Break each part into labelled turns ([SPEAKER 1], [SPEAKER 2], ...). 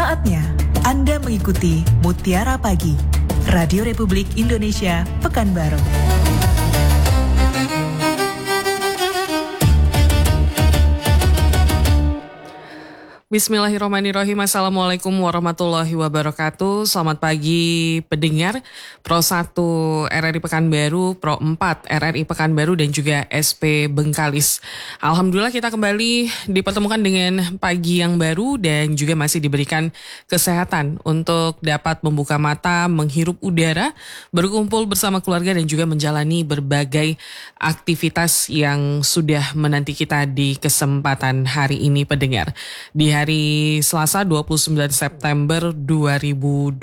[SPEAKER 1] Saatnya Anda mengikuti Mutiara Pagi, Radio Republik Indonesia, Pekanbaru.
[SPEAKER 2] Bismillahirrahmanirrahim. Assalamualaikum warahmatullahi wabarakatuh. Selamat pagi pendengar Pro 1 RRI Pekanbaru, Pro 4 RRI Pekanbaru dan juga SP Bengkalis. Alhamdulillah kita kembali dipertemukan dengan pagi yang baru dan juga masih diberikan kesehatan untuk dapat membuka mata, menghirup udara, berkumpul bersama keluarga dan juga menjalani berbagai aktivitas yang sudah menanti kita di kesempatan hari ini pendengar. Di hari Selasa 29 September 2026.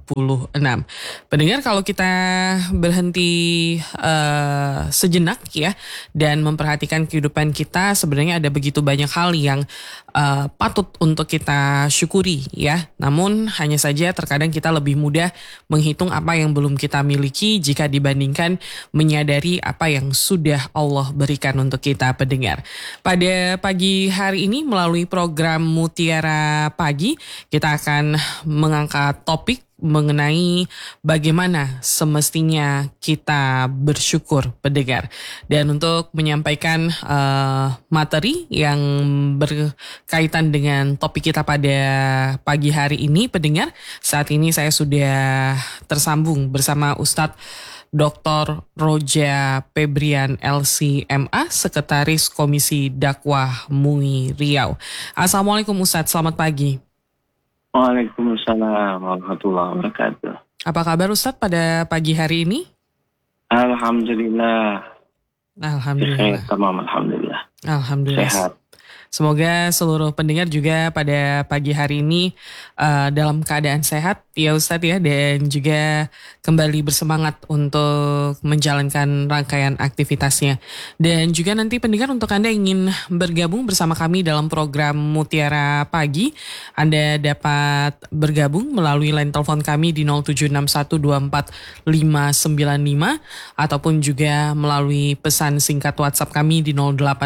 [SPEAKER 2] Pendengar, kalau kita berhenti sejenak ya dan memperhatikan kehidupan kita, sebenarnya ada begitu banyak hal yang patut untuk kita syukuri ya. Namun hanya saja terkadang kita lebih mudah menghitung apa yang belum kita miliki jika dibandingkan menyadari apa yang sudah Allah berikan untuk kita pendengar. Pada pagi hari ini melalui program Mutiara Pagi, kita akan mengangkat topik mengenai bagaimana semestinya kita bersyukur pendengar. Dan untuk menyampaikan materi yang berkaitan dengan topik kita pada pagi hari ini pendengar, saat ini saya sudah tersambung bersama Ustadz Dr. Roja Febrian LC.MA, Sekretaris Komisi Dakwah MUI Riau. Assalamualaikum Ustadz, selamat pagi.
[SPEAKER 3] Waalaikumsalam warahmatullahi wabarakatuh.
[SPEAKER 2] Apa kabar Ustadz pada pagi hari ini?
[SPEAKER 3] Alhamdulillah.
[SPEAKER 2] Alhamdulillah.
[SPEAKER 3] Alhamdulillah.
[SPEAKER 2] Alhamdulillah.
[SPEAKER 3] Sehat.
[SPEAKER 2] Semoga seluruh pendengar juga pada pagi hari ini dalam keadaan sehat ya Ustadz ya, dan juga kembali bersemangat untuk menjalankan rangkaian aktivitasnya. Dan juga nanti pendengar, untuk Anda yang ingin bergabung bersama kami dalam program Mutiara Pagi, Anda dapat bergabung melalui line telepon kami di 076124595 ataupun juga melalui pesan singkat WhatsApp kami di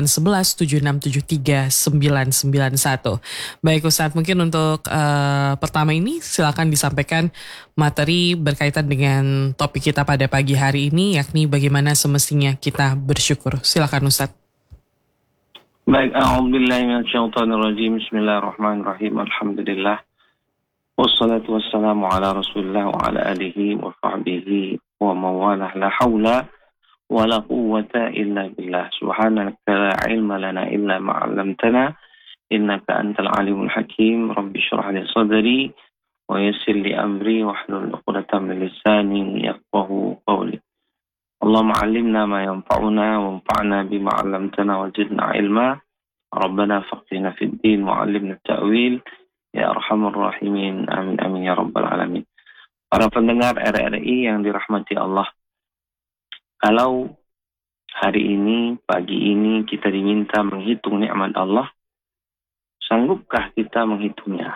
[SPEAKER 2] 08117673 991. Baik Ustadz, mungkin untuk pertama ini silakan disampaikan materi berkaitan dengan topik kita pada pagi hari ini, yakni bagaimana semestinya kita bersyukur. Silakan Ustadz.
[SPEAKER 3] Baik, a'udzubillahi minasyaitonirrajim. Bismillahirrahmanirrahim. Alhamdulillah. Wassalatu wassalamu ala Rasulillah wa ala alihi wa sahbihi wa mawalah. La haula wa la quwwata illa billah. Subhanaka la ilma lana illa ma 'allamtana innaka antal alimul hakim. Rabbi shrah li sadri wa yassir li amri wahlul 'uqdatam min lisani yafqahu qawli. Allahumma 'allimna ma yanfa'una wanfa'na bima 'allamtana wa zidna 'ilma. Rabbana faqihna fid din wa 'allimna ta'wil ya arhamar rahimin. Amin amin ya rabbal alamin. Para pendengar RRI yang dirahmati Allah, kalau hari ini, pagi ini kita diminta menghitung nikmat Allah, sanggupkah kita menghitungnya?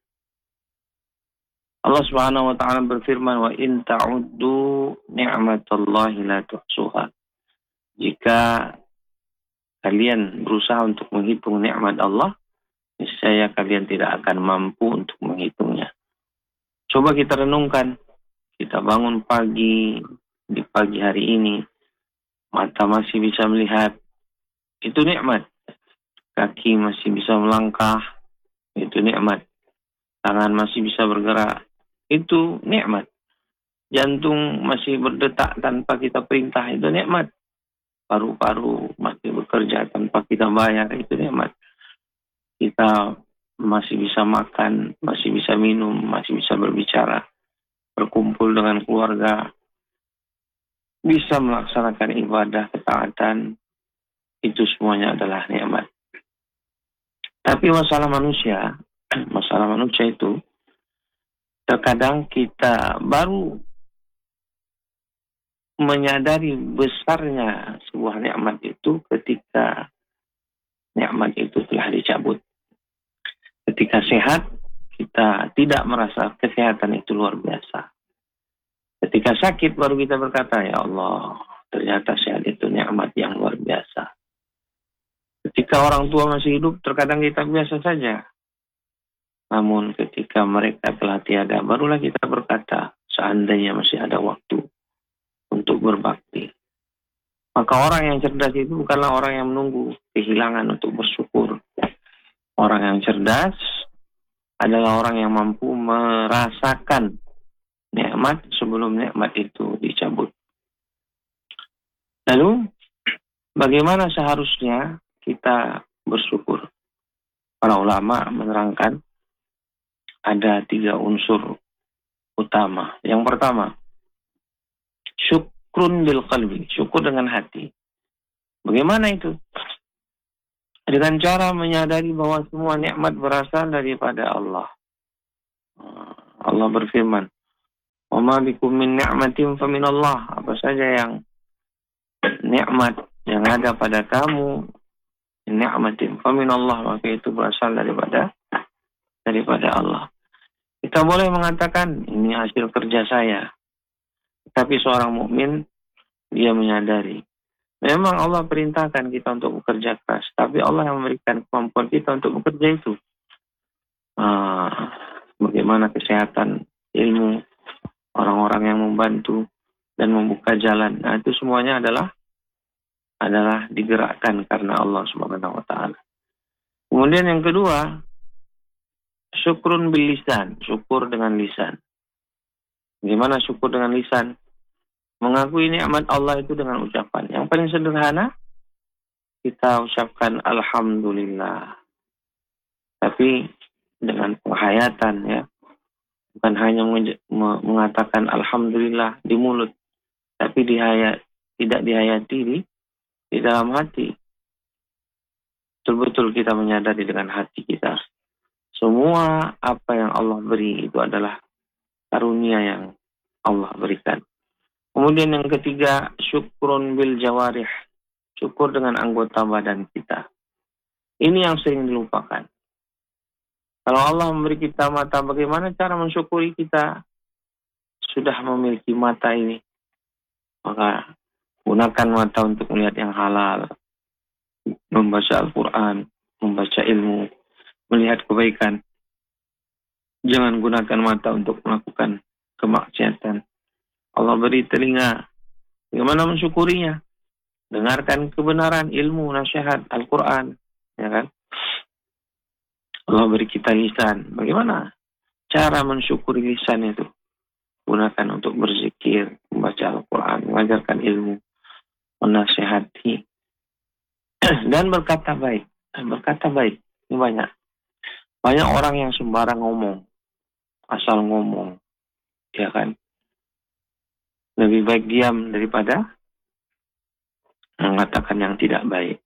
[SPEAKER 3] Allah Subhanahu wa taala berfirman, wa in ta'uddu ni'matallahi la tuhsuha. Jika kalian berusaha untuk menghitung nikmat Allah, niscaya kalian tidak akan mampu untuk menghitungnya. Coba kita renungkan, kita bangun pagi, di pagi hari ini, mata masih bisa melihat, itu nikmat. Kaki masih bisa melangkah, itu nikmat. Tangan masih bisa bergerak, itu nikmat. Jantung masih berdetak tanpa kita perintah, itu nikmat. Paru-paru masih bekerja tanpa kita bayar, itu nikmat. Kita masih bisa makan, masih bisa minum, masih bisa berbicara, berkumpul dengan keluarga, bisa melaksanakan ibadah, ketaatan, itu semuanya adalah nikmat. Tapi masalah manusia itu, terkadang kita baru menyadari besarnya sebuah nikmat itu ketika nikmat itu telah dicabut. Ketika sehat, kita tidak merasa kesehatan itu luar biasa. Ketika sakit baru kita berkata, ya Allah, ternyata sehat itu nikmat yang luar biasa. Ketika orang tua masih hidup, terkadang kita biasa saja. Namun ketika mereka telah tiada, barulah kita berkata, seandainya masih ada waktu untuk berbakti. Maka orang yang cerdas itu bukanlah orang yang menunggu kehilangan untuk bersyukur. Orang yang cerdas adalah orang yang mampu merasakan nikmat sebelum nikmat itu dicabut. Lalu, bagaimana seharusnya kita bersyukur? Para ulama menerangkan ada 3 unsur utama. Yang pertama, syukrun bil qalbi, syukur dengan hati. Bagaimana itu? Dengan cara menyadari bahwa semua nikmat berasal daripada Allah. Allah berfirman, "Wa ma bikum min ni'matin fa min Allah." Apa saja yang nikmat yang ada pada kamu, ni'matin fa min Allah, maka itu berasal daripada Allah. Kita boleh mengatakan ini hasil kerja saya. Tapi seorang mukmin dia menyadari memang Allah perintahkan kita untuk bekerja keras, tapi Allah yang memberikan kemampuan kita untuk bekerja itu. Bagaimana kesehatan, ilmu, orang-orang yang membantu dan membuka jalan. Nah, itu semuanya adalah digerakkan karena Allah Subhanahu wa taala. Kemudian yang kedua, syukrun bil lisan, syukur dengan lisan. Bagaimana syukur dengan lisan? Mengakui nikmat Allah itu dengan ucapan. Yang paling sederhana, kita ucapkan alhamdulillah. Tapi dengan penghayatan, ya. Bukan hanya mengatakan alhamdulillah di mulut, tapi tidak dihayati di dalam hati. Betul-betul kita menyadari dengan hati kita. Semua apa yang Allah beri itu adalah karunia yang Allah berikan. Kemudian yang ketiga, syukrun bil jawarih. Syukur dengan anggota badan kita. Ini yang sering dilupakan. Kalau Allah memberi kita mata, bagaimana cara mensyukuri kita sudah memiliki mata ini? Maka gunakan mata untuk melihat yang halal, membaca Al-Quran, membaca ilmu, melihat kebaikan. Jangan gunakan mata untuk melakukan kemaksiatan. Allah beri telinga, bagaimana mensyukurinya? Dengarkan kebenaran, ilmu, nasihat, Al-Quran, ya kan? Allah beri kita lisan. Bagaimana cara mensyukuri lisan itu? Gunakan untuk berzikir, membaca Al-Quran, mengajarkan ilmu, menasihati, dan berkata baik. Berkata baik, ini banyak. Banyak orang yang sembarang ngomong, asal ngomong, ya kan? Lebih baik diam daripada mengatakan yang tidak baik.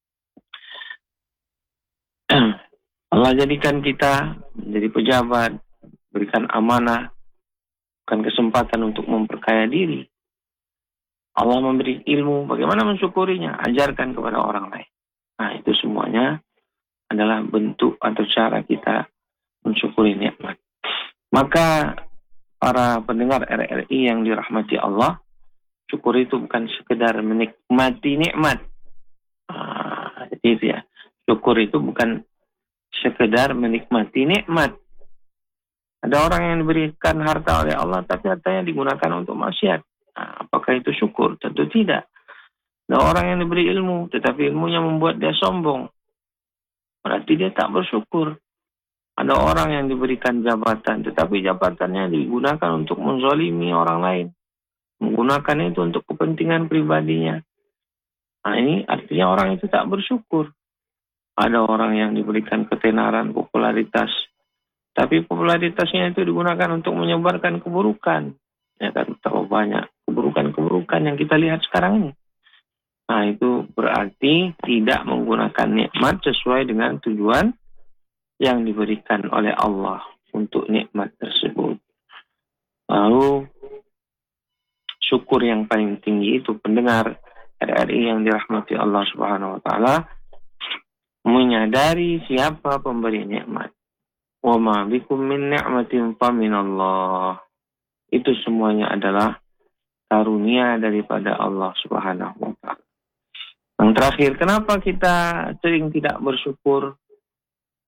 [SPEAKER 3] Allah jadikan kita menjadi pejabat, berikan amanah, bukan kesempatan untuk memperkaya diri. Allah memberi ilmu, bagaimana mensyukurinya? Ajarkan kepada orang lain. Nah, itu semuanya adalah bentuk atau cara kita mensyukuri nikmat. Maka para pendengar RRI yang dirahmati Allah, syukur itu bukan sekedar menikmati nikmat. Jadi itu ya, syukur itu bukan sekedar menikmati nikmat. Ada orang yang diberikan harta oleh Allah, tapi hartanya digunakan untuk maksiat. Apakah itu syukur? Tentu tidak. Ada orang yang diberi ilmu, tetapi ilmunya membuat dia sombong. Berarti dia tak bersyukur. Ada orang yang diberikan jabatan, tetapi jabatannya digunakan untuk menzalimi orang lain. Menggunakan itu untuk kepentingan pribadinya. Nah, ini artinya orang itu tak bersyukur. Ada orang yang diberikan ketenaran, popularitas, tapi popularitasnya itu digunakan untuk menyebarkan keburukan. Ya kan, terlalu banyak keburukan-keburukan yang kita lihat sekarang ini. Nah, itu berarti tidak menggunakan nikmat sesuai dengan tujuan yang diberikan oleh Allah untuk nikmat tersebut. Lalu, syukur yang paling tinggi itu pendengar RRI yang dirahmati Allah Subhanahu wa taala, menyadari siapa pemberi nikmat. Wa ma bikum min ni'matin fa min Allah. Itu semuanya adalah karunia daripada Allah Subhanahu wa taala. Yang terakhir, kenapa kita sering tidak bersyukur?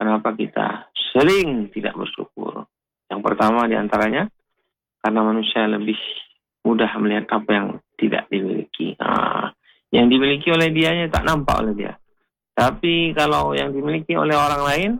[SPEAKER 3] kenapa kita sering tidak bersyukur. Yang pertama diantaranya, karena manusia lebih mudah melihat apa yang tidak dimiliki. Yang dimiliki oleh dianya tak nampak oleh dia. Tapi kalau yang dimiliki oleh orang lain,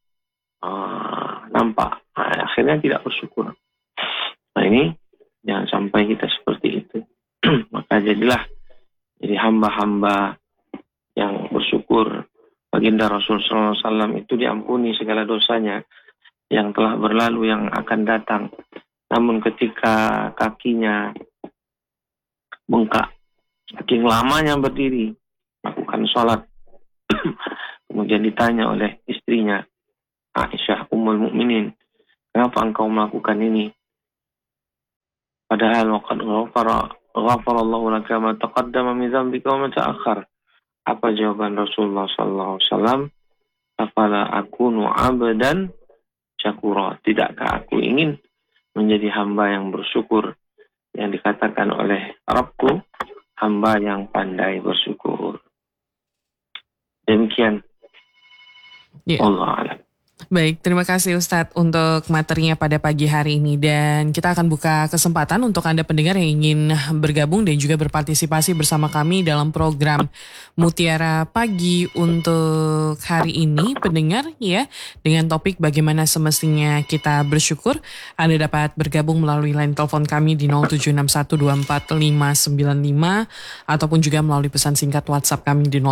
[SPEAKER 3] nampak. Akhirnya tidak bersyukur. Nah ini, jangan sampai kita seperti itu. Maka jadilah jadi hamba-hamba yang bersyukur. Baginda Rasul SAW itu diampuni segala dosanya yang telah berlalu, yang akan datang. Namun ketika kakinya bengkak, saking lamanya berdiri melakukan sholat, kemudian ditanya oleh istrinya Aisyah Ummul Mukminin, kenapa engkau melakukan ini? Padahal waqad ghafarallahu laka ma taqaddama min dzambika wa ma ta'akhkhar. Apa jawaban Rasulullah sallallahu alaihi wasallam? Afala akunu 'abdan syakura. Tidakkah aku ingin menjadi hamba yang bersyukur, yang dikatakan oleh Rabbku, hamba yang pandai bersyukur. Demikian. Allah a'lam.
[SPEAKER 2] Baik, terima kasih Ustadz untuk materinya pada pagi hari ini, dan kita akan buka kesempatan untuk Anda pendengar yang ingin bergabung dan juga berpartisipasi bersama kami dalam program Mutiara Pagi untuk hari ini, pendengar ya, dengan topik bagaimana semestinya kita bersyukur. Anda dapat bergabung melalui line telepon kami di 076124595 ataupun juga melalui pesan singkat WhatsApp kami di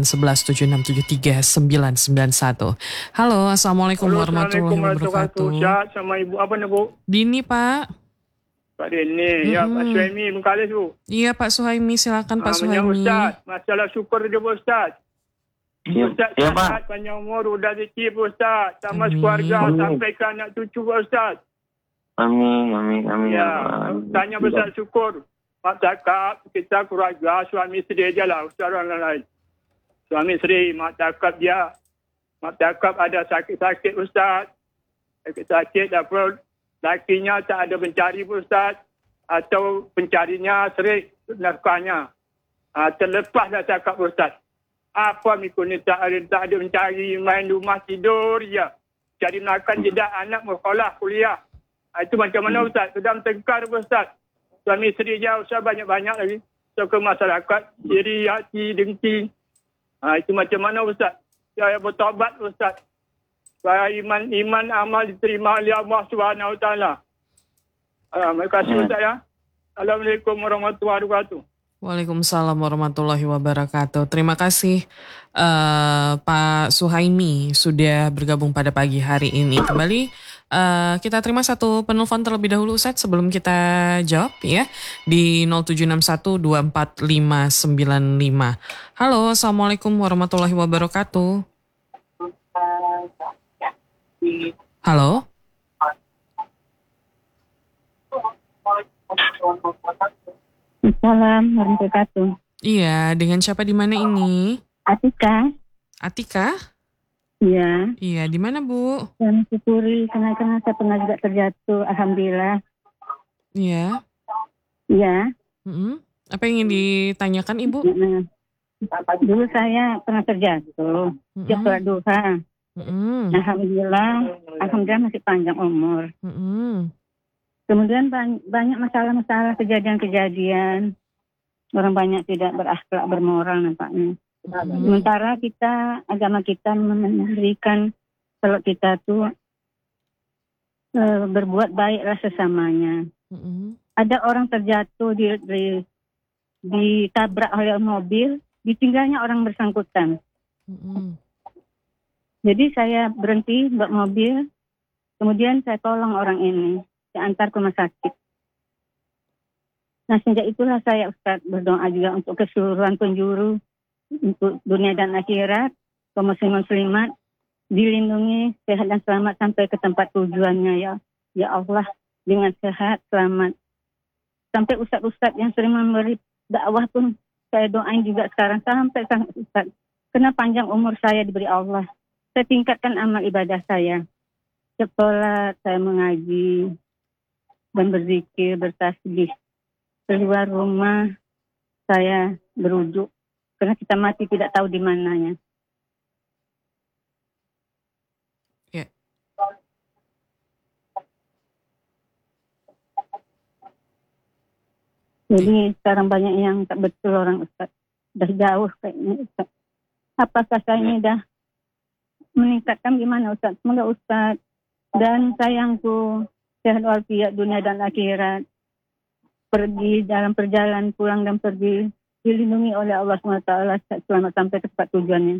[SPEAKER 2] 081176739991. Halo, Assalamualaikum warahmatullahi wabarakatuh.
[SPEAKER 4] Ustaz, sama ibu apa ni bu?
[SPEAKER 2] Dini Pak.
[SPEAKER 4] Pak Dini, ya Pak Suhaimi Bengkalis bu.
[SPEAKER 2] Iya Pak Suhaimi, silakan Pak Suhaimi.
[SPEAKER 4] Ustaz, masalah syukur dia bu Ustaz. Ustaz
[SPEAKER 3] Ya,
[SPEAKER 4] Pak. Panjang umur, udah rezeki bu Ustaz. Sama keluarga, sampai ke anak cucu bu Ustaz.
[SPEAKER 3] Amin.
[SPEAKER 4] Ya, tanya besar syukur. Mak cakap, kita keluarga, suami isteri je lah, Ustaz orang lain. Suami isteri, mak cakap dia. Mak cakap ada sakit-sakit Ustaz. Sakit-sakit apa, lakinya tak ada pencari Ustaz. Atau pencarinya serik nafkahnya. Terlepas dah cakap Ustaz. Apa mikul ni tak ada mencari, main rumah tidur je. Cari makan jeda anak bersekolah, kuliah. Itu macam mana Ustaz? Sedang tengkar Ustaz. Suami isteri je Ustaz banyak-banyak lagi. So ke masyarakat, iri, hati, dengki. Itu macam mana Ustaz? Saya bertobat Ustaz. Saya iman amal diterima oleh Allah Subhanahu Wa Taala. Terima kasih Ustaz ya. Assalamualaikum warahmatullahi wabarakatuh.
[SPEAKER 2] Waalaikumsalam warahmatullahi wabarakatuh. Terima kasih Pak Suhaimi sudah bergabung pada pagi hari ini. Kembali kita terima satu penelpon terlebih dahulu Ustaz sebelum kita jawab ya di 0761245595. Halo, Assalamualaikum warahmatullahi wabarakatuh. Halo.
[SPEAKER 5] Assalamualaikum warahmatullahi wabarakatuh.
[SPEAKER 2] Iya, dengan siapa di mana ini?
[SPEAKER 5] Atika.
[SPEAKER 2] Atika?
[SPEAKER 5] Iya.
[SPEAKER 2] Iya, di mana Bu?
[SPEAKER 5] Dan syukuri karena saya pernah juga terjatuh. Alhamdulillah.
[SPEAKER 2] Iya.
[SPEAKER 5] Iya.
[SPEAKER 2] Apa yang ingin ditanyakan Ibu?
[SPEAKER 5] Dulu saya pernah terjatuh. Sejak sholat duha. Alhamdulillah masih panjang umur. Kemudian banyak masalah-masalah, kejadian-kejadian. Orang banyak tidak berakhlak, bermoral nampaknya. Sementara agama kita memberikan kalau kita tuh berbuat baiklah sesamanya. Ada orang terjatuh ditabrak oleh mobil, ditinggalnya orang bersangkutan. Jadi saya berhenti buat mobil, kemudian saya tolong orang ini, saya antar ke rumah sakit. Nah sejak itulah saya Ustaz berdoa juga untuk keseluruhan penjuru, untuk dunia dan akhirat, kaum muslimat dilindungi sehat dan selamat sampai ke tempat tujuannya ya Allah, dengan sehat selamat. Sampai ustaz-ustaz yang sering memberi dakwah pun saya doain juga sekarang sampai ustaz, kena panjang umur saya diberi Allah. Saya tingkatkan amal ibadah saya. Setiap sholat saya mengaji dan berzikir, bertasbih. Keluar rumah saya berwudu karena kita mati tidak tahu di mananya. Jadi sekarang banyak yang tak betul orang Ustaz. Dah jauh kayaknya Ustaz. Apakah saya ini dah meningkatkan gimana Ustaz? Semoga Ustaz dan sayangku sehat walafiat dunia dan akhirat. Pergi dalam perjalanan, pulang dan pergi. Dilindungi oleh Allah SWT selamat sampai ke tempat tujuannya.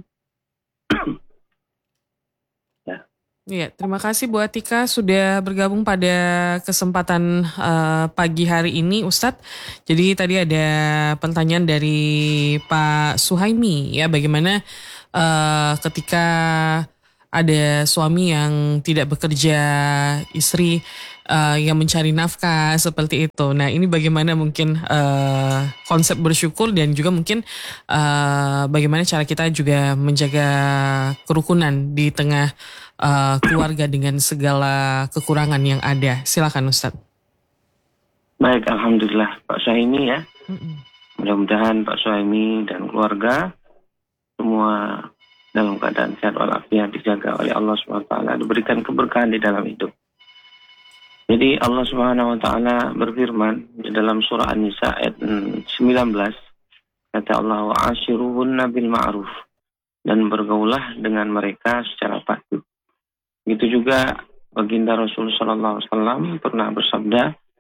[SPEAKER 2] Iya, terima kasih Bu Atika sudah bergabung pada kesempatan pagi hari ini Ustadz. Jadi tadi ada pertanyaan dari Pak Suhaimi ya, bagaimana ketika ada suami yang tidak bekerja, istri yang mencari nafkah seperti itu. Nah ini bagaimana mungkin konsep bersyukur dan juga mungkin bagaimana cara kita juga menjaga kerukunan di tengah keluarga dengan segala kekurangan yang ada. Silakan Ustadz.
[SPEAKER 3] Baik, alhamdulillah Pak Suhaimi ya. Mudah-mudahan Pak Suhaimi dan keluarga semua dalam keadaan sehat walafiat, dijaga oleh Allah SWT, diberikan keberkahan di dalam hidup. Jadi Allah Subhanahu wa taala berfirman di dalam surah An-Nisa ayat 19, kata Allah, wa ashiruhunna bil ma'ruf, dan bergaulah dengan mereka secara patuh. Begitu juga baginda Rasul sallallahu alaihi wasallam pernah bersabda,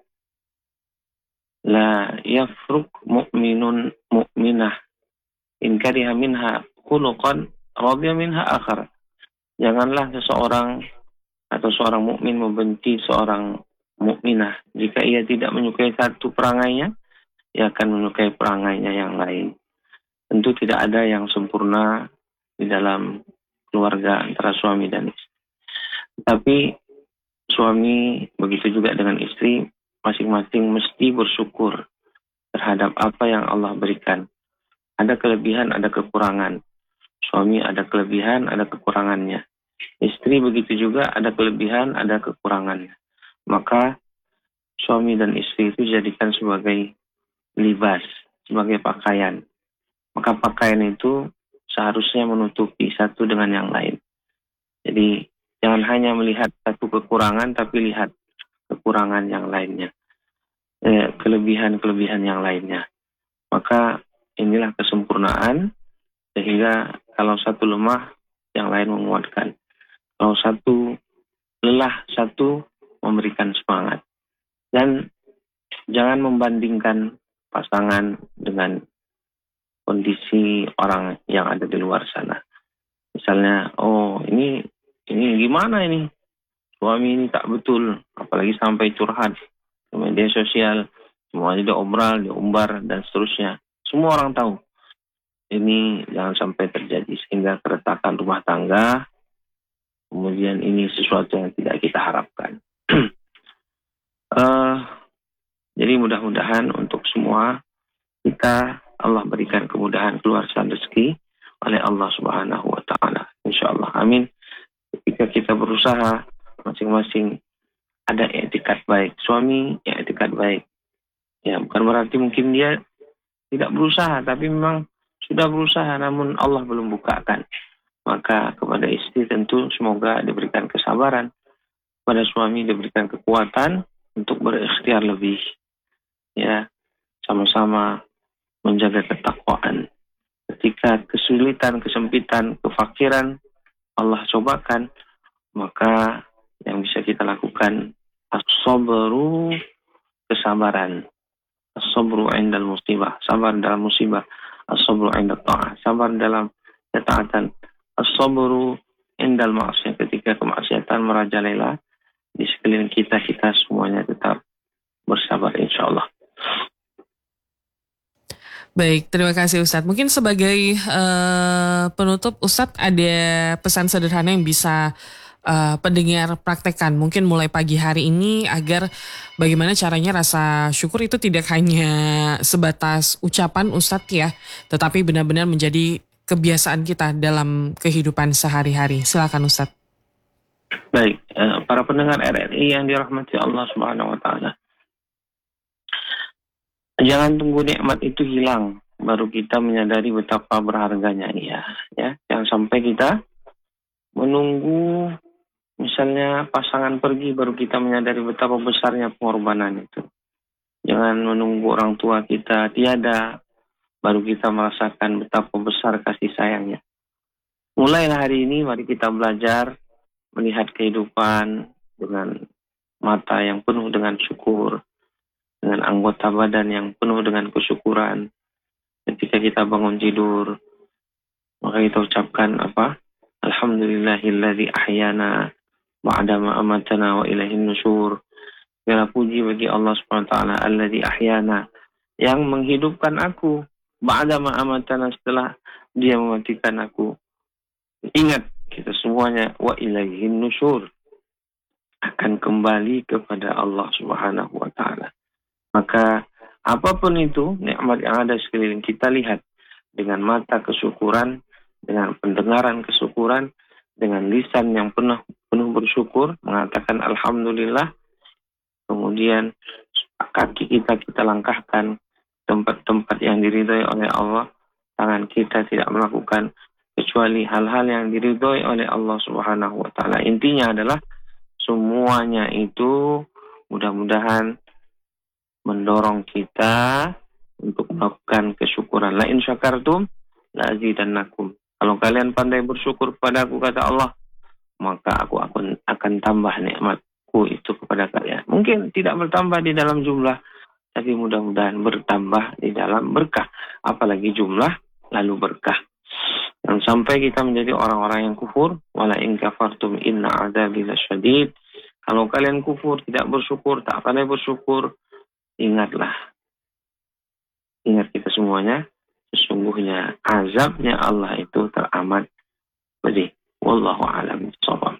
[SPEAKER 3] la yafruq mu'minun mu'minah in kariha minha khuluqan radiya minha akhar. Janganlah seseorang atau seorang mukmin membenci seorang mukminah. Jika ia tidak menyukai satu perangainya, ia akan menyukai perangainya yang lain. Tentu tidak ada yang sempurna di dalam keluarga antara suami dan istri. Tapi suami begitu juga dengan istri, masing-masing mesti bersyukur terhadap apa yang Allah berikan. Ada kelebihan, ada kekurangan. Suami ada kelebihan, ada kekurangannya. Istri begitu juga ada kelebihan, ada kekurangannya. Maka suami dan istri itu dijadikan sebagai libas, sebagai pakaian. Maka pakaian itu seharusnya menutupi satu dengan yang lain. Jadi jangan hanya melihat satu kekurangan, tapi lihat kekurangan yang lainnya. Kelebihan-kelebihan yang lainnya. Maka inilah kesempurnaan, sehingga kalau satu lemah, yang lain menguatkan. Kalau satu lelah, satu memberikan semangat. Dan jangan membandingkan pasangan dengan kondisi orang yang ada di luar sana. Misalnya, oh ini gimana ini? Suami ini tak betul, apalagi sampai curhat di media sosial, semuanya diobral, diumbar, dan seterusnya. Semua orang tahu. Ini jangan sampai terjadi sehingga keretakan rumah tangga. Kemudian ini sesuatu yang tidak kita harapkan. Jadi mudah-mudahan untuk semua kita Allah berikan kemudahan keluasan rezeki oleh Allah Subhanahu wa taala. Insyaallah. Amin. Ketika kita berusaha masing-masing ada etikat baik. Suami ya etikat baik. Ya, bukan berarti mungkin dia tidak berusaha, tapi memang sudah berusaha namun Allah belum bukakan. Maka kepada istri tentu semoga diberikan kesabaran. Pada suami diberikan kekuatan untuk berikhtiar lebih. Ya, sama-sama menjaga ketakwaan. Ketika kesulitan, kesempitan, kefakiran Allah cobakan, maka yang bisa kita lakukan as-sabru, kesabaran. As-sabru indal musibah, sabar dalam musibah. As-sabru indal ta'ah, sabar dalam ketaatan. As-sabru indal ma'asiyah, ketika kemaksiatan merajalela di sekeliling kita semuanya tetap bersabar insyaallah.
[SPEAKER 2] Baik, terima kasih Ustadz. Mungkin sebagai penutup, Ustadz ada pesan sederhana yang bisa pendengar praktekkan mungkin mulai pagi hari ini agar bagaimana caranya rasa syukur itu tidak hanya sebatas ucapan Ustadz ya, tetapi benar-benar menjadi kebiasaan kita dalam kehidupan sehari-hari. Silakan Ustadz.
[SPEAKER 3] Baik, para pendengar RRI yang dirahmati Allah Subhanahu wa taala. Jangan tunggu nikmat itu hilang baru kita menyadari betapa berharganya ya. Jangan sampai kita menunggu misalnya pasangan pergi baru kita menyadari betapa besarnya pengorbanan itu. Jangan menunggu orang tua kita tiada, baru kita merasakan betapa besar kasih sayangnya. Mulailah hari ini, mari kita belajar melihat kehidupan dengan mata yang penuh dengan syukur, dengan anggota badan yang penuh dengan kesyukuran. Ketika kita bangun tidur, maka kita ucapkan apa? Alhamdulillahilladzi ahyana ba'da ma amatana wa ilaihin nusyur. Segala puji bagi Allah SWT, alladzi ahyana, yang menghidupkan aku ba'da ma amatana, setelah dia mematikan aku. Ingat kita semuanya, wa ilaihin nusyur, akan kembali kepada Allah Subhanahu wa taala. Maka apapun itu nikmat yang ada sekeliling kita, lihat dengan mata kesyukuran, dengan pendengaran kesyukuran, dengan lisan yang penuh bersyukur, mengatakan alhamdulillah. Kemudian kaki kita langkahkan tempat-tempat yang diridhai oleh Allah. Tangan kita tidak melakukan kecuali hal-hal yang diridhai oleh Allah Subhanahu wa taala. Intinya adalah semuanya itu mudah-mudahan mendorong kita untuk melakukan kesyukuran. La in syakartum la azidannakum. Kalau kalian pandai bersyukur kepadaku, kata Allah, maka aku akan tambah nikmatku itu kepada kalian. Mungkin tidak bertambah di dalam jumlah, tapi mudah-mudahan bertambah di dalam berkah. Apalagi jumlah lalu berkah. Dan sampai kita menjadi orang-orang yang kufur, wala in kafartum inna adzabi lasyadid. Kalau kalian kufur, tidak bersyukur, tak pandai bersyukur, ingat kita semuanya, sesungguhnya azabnya Allah itu teramat pedih. Wallahu a'lam bishawab.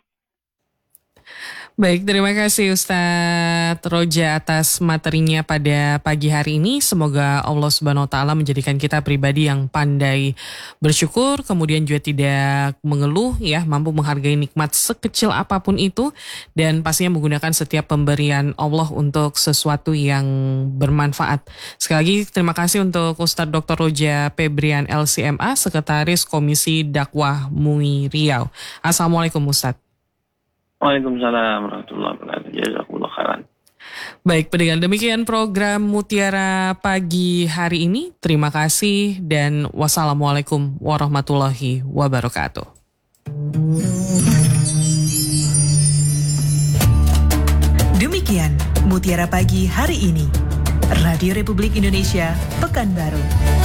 [SPEAKER 2] Baik, terima kasih Ustadz Roja atas materinya pada pagi hari ini. Semoga Allah Subhanahu wa taala menjadikan kita pribadi yang pandai bersyukur, kemudian juga tidak mengeluh ya, mampu menghargai nikmat sekecil apapun itu, dan pastinya menggunakan setiap pemberian Allah untuk sesuatu yang bermanfaat. Sekali lagi terima kasih untuk Ustadz Dr. Roja Febrian LCMA, Sekretaris Komisi Dakwah MUI Riau. Assalamualaikum Ustadz.
[SPEAKER 3] Waalaikumsalam warahmatullahi wabarakatuh. Jazakumullah khairan.
[SPEAKER 2] Baik, pendengar, demikian program Mutiara Pagi hari ini. Terima kasih dan wassalamualaikum warahmatullahi wabarakatuh.
[SPEAKER 1] Demikian Mutiara Pagi hari ini. Radio Republik Indonesia, Pekanbaru.